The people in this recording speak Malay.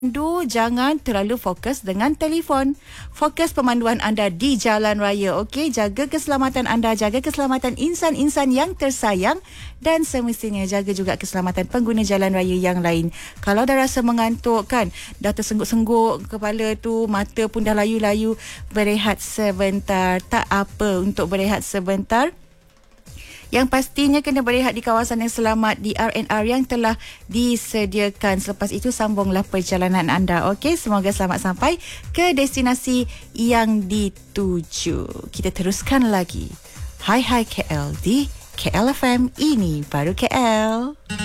Jangan terlalu fokus dengan telefon. Fokus pemanduan anda di jalan raya. Okey, jaga keselamatan anda, jaga keselamatan insan-insan yang tersayang dan semestinya jaga juga keselamatan pengguna jalan raya yang lain. Kalau dah rasa mengantuk kan, dah tersengguk-sengguk kepala tu, mata pun dah layu-layu, berehat sebentar. Tak apa untuk berehat sebentar. Yang pastinya kena berehat di kawasan yang selamat, di R&R yang telah disediakan. Selepas itu sambunglah perjalanan anda. Okey, semoga selamat sampai ke destinasi yang dituju. Kita teruskan lagi. Hai KL di KL FM, ini baru KL.